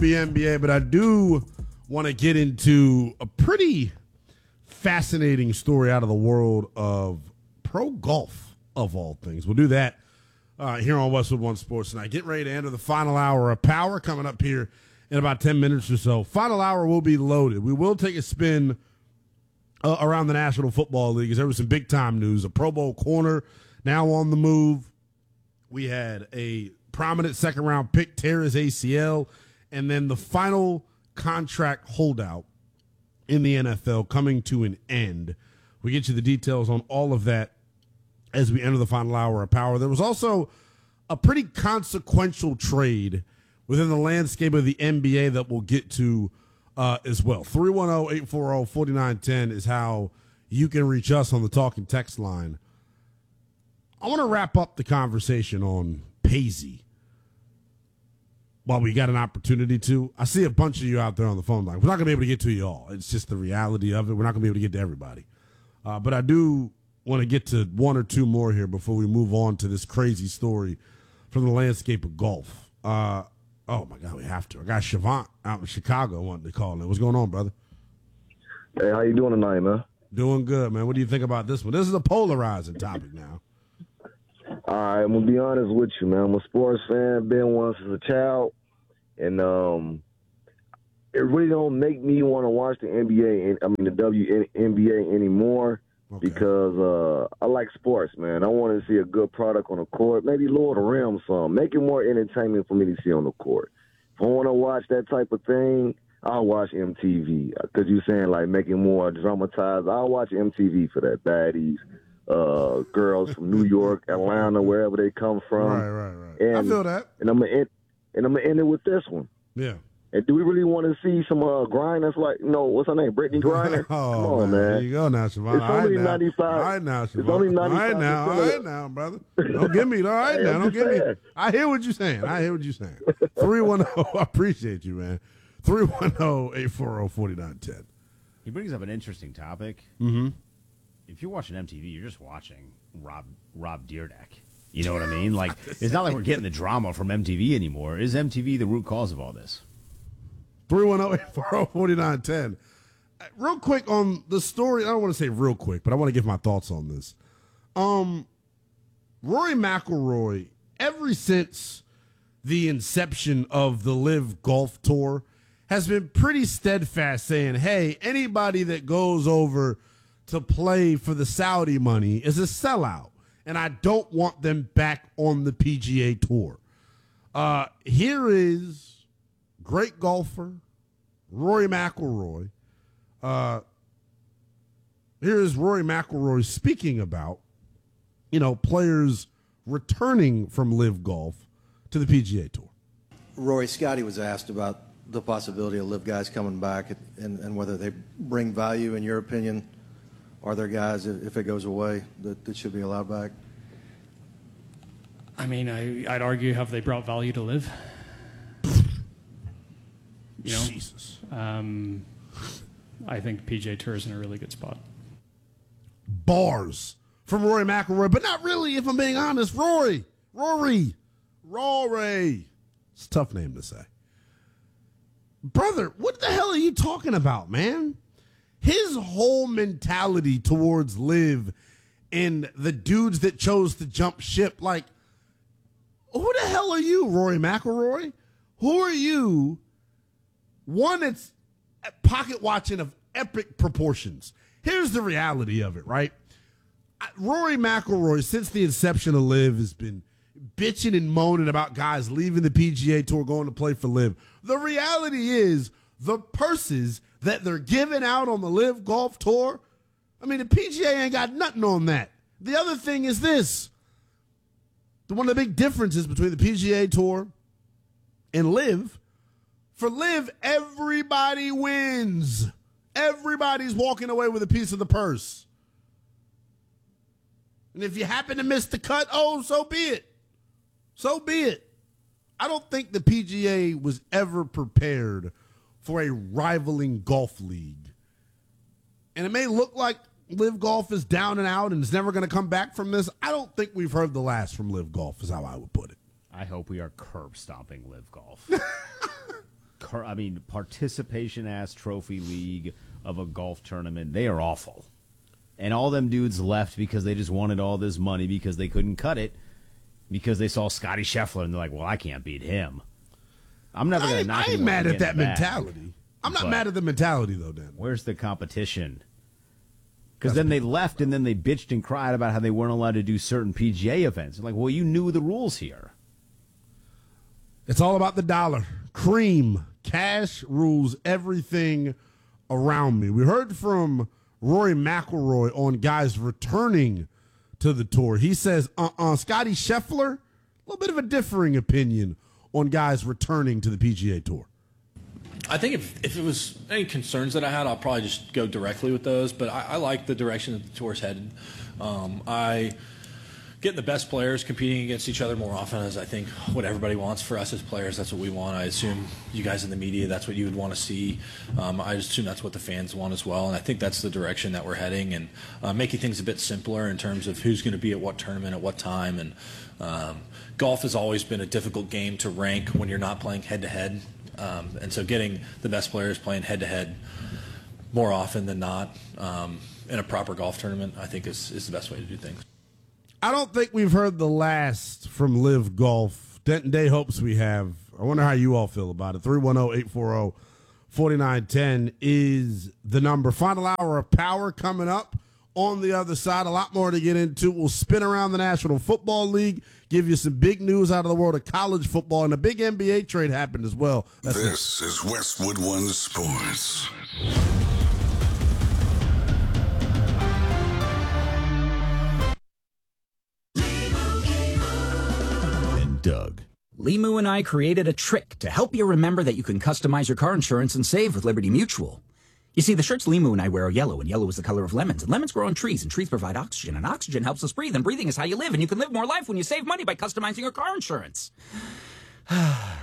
the NBA, but I do want to get into a pretty fascinating story out of the world of pro golf, of all things. We'll do that here on Westwood One Sports tonight. Get ready to enter the final hour of Power coming up here in about 10 minutes or so. Final hour will be loaded. We will take a spin around the National Football League, as there was some big-time news. A Pro Bowl corner now on the move. We had a prominent second-round pick tear his ACL, and then the final contract holdout in the NFL coming to an end. We get you the details on all of that as we enter the final hour of Power. There was also a pretty consequential trade within the landscape of the NBA that we'll get to as well. 310-840-4910 is how you can reach us on the talking text line. I want to wrap up the conversation on Paisley while we got an opportunity to. I see a bunch of you out there on the phone line. We're not going to be able to get to you all. It's just the reality of it. We're not going to be able to get to everybody. But I do want to get to one or two more here before we move on to this crazy story from the landscape of golf. Oh, my God, we have to. I got Shavant out in Chicago wanting to call in. What's going on, brother? Hey, how you doing tonight, man? Doing good, man. What do you think about this one? This is a polarizing topic now. All right, I'm going to be honest with you, man. I'm a sports fan, been one since a child, and it really don't make me want to watch the NBA, the WNBA anymore because I like sports, man. I want to see a good product on the court, maybe lower the rim some, make it more entertainment for me to see on the court. If I want to watch that type of thing, I'll watch MTV because you're saying, like, make it more dramatized. I'll watch MTV for that, baddies. Girls from New York, Atlanta, wherever they come from. Right. And, I feel that. And I'm gonna end it with this one. Yeah. And do we really want to see some Grinders like, what's her name, Brittany Griner? Come on, man. There you go now, Siobhan. It's only 95. All right now, Siobhan. It's only 95. All right now, brother. Don't get me. All right now, don't get me. I hear what you're saying. 310. I appreciate you, man. 310-840-4910. He brings up an interesting topic. Mm-hmm. If you're watching MTV, you're just watching Rob Dyrdek. You know what I mean? Like, it's not like we're getting the drama from MTV anymore. Is MTV the root cause of all this? 310-840-4910. Real quick on the story. I don't want to say real quick, but I want to give my thoughts on this. Rory McIlroy, ever since the inception of the Live Golf Tour, has been pretty steadfast saying, hey, anybody that goes over to play for the Saudi money is a sellout, and I don't want them back on the PGA Tour. Here is great golfer Rory McIlroy. Here is Rory McIlroy speaking about, players returning from Live Golf to the PGA Tour. Rory, Scotty was asked about the possibility of Live guys coming back and whether they bring value, in your opinion. Are there guys, if it goes away, that should be allowed back? I mean, I'd argue, have they brought value to Live? Jesus. I think PGA Tour is in a really good spot. Bars from Rory McIlroy, but not really, if I'm being honest. Rory. It's a tough name to say. Brother, what the hell are you talking about, man? His whole mentality towards Live and the dudes that chose to jump ship, like, who the hell are you, Rory McIlroy? Who are you? One, it's pocket watching of epic proportions. Here's the reality of it, right? Rory McIlroy, since the inception of Live, has been bitching and moaning about guys leaving the PGA Tour, going to play for Live. The reality is the purses that they're giving out on the Live Golf Tour, I mean, the PGA ain't got nothing on that. The other thing is this. One of the big differences between the PGA Tour and Live, for Live, everybody wins. Everybody's walking away with a piece of the purse. And if you happen to miss the cut, so be it. So be it. I don't think the PGA was ever prepared for a rivaling golf league. And it may look like Live Golf is down and out and is never going to come back from this. I don't think we've heard the last from Live Golf, is how I would put it. I hope we are curb stomping Live Golf. participation-ass trophy league of a golf tournament. They are awful. And all them dudes left because they just wanted all this money because they couldn't cut it because they saw Scotty Scheffler and they're like, well, I can't beat him. I'm never going to knock him. I ain't mad at that mentality. I'm not mad at the mentality, though, Dan. Where's the competition? Because then they left and then they bitched and cried about how they weren't allowed to do certain PGA events. Like, well, you knew the rules here. It's all about the dollar. Cream. Cash rules everything around me. We heard from Rory McIlroy on guys returning to the tour. He says, Scotty Scheffler, a little bit of a differing opinion on guys returning to the PGA Tour. I think if it was any concerns that I had, I'll probably just go directly with those. But I like the direction that the tour's headed. Getting the best players competing against each other more often is, I think, what everybody wants. For us as players, that's what we want. I assume you guys in the media, that's what you would want to see. I assume that's what the fans want as well. And I think that's the direction that we're heading, and making things a bit simpler in terms of who's going to be at what tournament at what time. And golf has always been a difficult game to rank when you're not playing head-to-head. And so getting the best players playing head-to-head more often than not in a proper golf tournament, I think is the best way to do things. I don't think we've heard the last from Live Golf. Denton Day hopes we have. I wonder how you all feel about it. 310-840-4910 is the number. Final hour of Power coming up on the other side. A lot more to get into. We'll spin around the National Football League, give you some big news out of the world of college football, and a big NBA trade happened as well. This is Westwood One Sports. Doug. Limu and I created a trick to help you remember that you can customize your car insurance and save with Liberty Mutual. You see, the shirts Limu and I wear are yellow, and yellow is the color of lemons. And lemons grow on trees, and trees provide oxygen, and oxygen helps us breathe, and breathing is how you live, and you can live more life when you save money by customizing your car insurance. I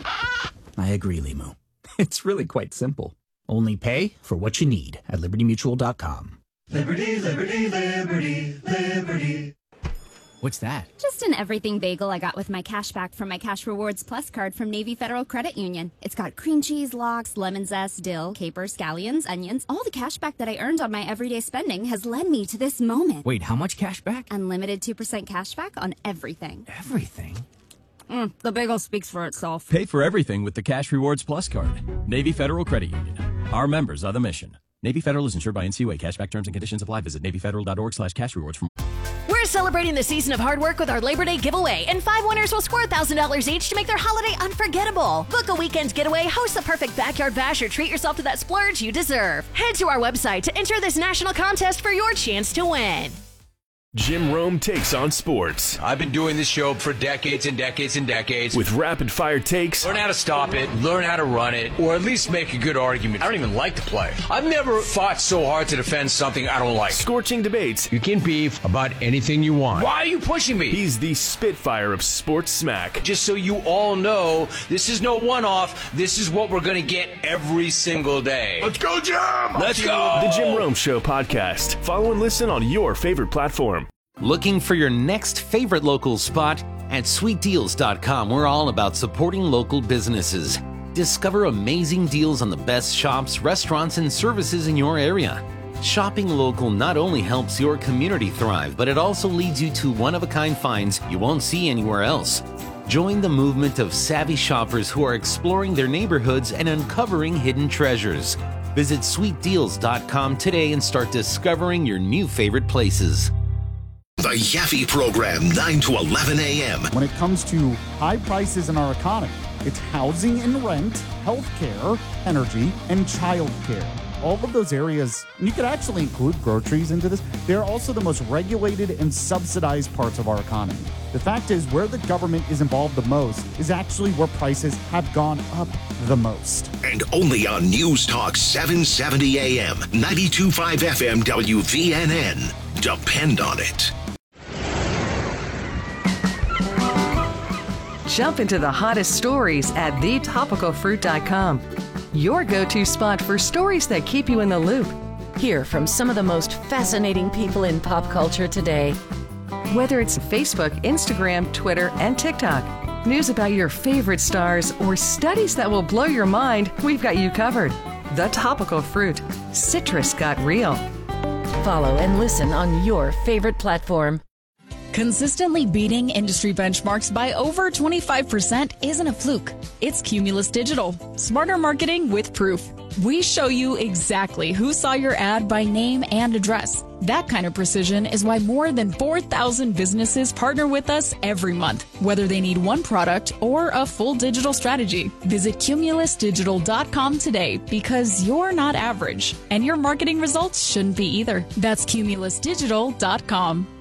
agree, Limu. It's really quite simple. Only pay for what you need at LibertyMutual.com. Liberty, liberty, liberty, liberty. What's that? Just an everything bagel I got with my cash back from my Cash Rewards Plus card from Navy Federal Credit Union. It's got cream cheese, lox, lemon zest, dill, capers, scallions, onions. All the cash back that I earned on my everyday spending has led me to this moment. Wait, how much cash back? Unlimited 2% cash back on everything. Everything? The bagel speaks for itself. Pay for everything with the Cash Rewards Plus card. Navy Federal Credit Union. Our members are the mission. Navy Federal is insured by NCUA. Cashback terms and conditions apply. Visit NavyFederal.org/cashrewards. We're celebrating the season of hard work with our Labor Day giveaway, and 5 winners will score $1,000 each to make their holiday unforgettable. Book a weekend getaway, host the perfect backyard bash, or treat yourself to that splurge you deserve. Head to our website to enter this national contest for your chance to win. Jim Rome takes on sports. I've been doing this show for decades and decades and decades. With rapid-fire takes. Learn how to stop it, learn how to run it, or at least make a good argument. I don't even like to play. I've never fought so hard to defend something I don't like. Scorching debates. You can beef about anything you want. Why are you pushing me? He's the Spitfire of sports smack. Just so you all know, this is no one-off. This is what we're going to get every single day. Let's go, Jim! Let's go! The Jim Rome Show podcast. Follow and listen on your favorite platform. Looking for your next favorite local spot? At sweetdeals.com, we're all about supporting local businesses. Discover amazing deals on the best shops, restaurants, and services in your area. Shopping local not only helps your community thrive, but it also leads you to one-of-a-kind finds you won't see anywhere else. Join the movement of savvy shoppers who are exploring their neighborhoods and uncovering hidden treasures. Visit sweetdeals.com today and start discovering your new favorite places. The Yaffe Program, 9 to 11 a.m. When it comes to high prices in our economy, it's housing and rent, healthcare, energy, and childcare. All of those areas, and you could actually include groceries into this, they're also the most regulated and subsidized parts of our economy. The fact is, where the government is involved the most is actually where prices have gone up the most. And only on News Talk 770 a.m., 92.5 FM WVNN. Depend on it. Jump into the hottest stories at thetopicalfruit.com. Your go-to spot for stories that keep you in the loop. Hear from some of the most fascinating people in pop culture today. Whether it's Facebook, Instagram, Twitter, and TikTok, news about your favorite stars, or studies that will blow your mind, we've got you covered. The Topical Fruit. Citrus got real. Follow and listen on your favorite platform. Consistently beating industry benchmarks by over 25% isn't a fluke. It's Cumulus Digital. Smarter marketing with proof. We show you exactly who saw your ad by name and address. That kind of precision is why more than 4,000 businesses partner with us every month, whether they need one product or a full digital strategy. Visit cumulusdigital.com today, because you're not average, and your marketing results shouldn't be either. That's cumulusdigital.com.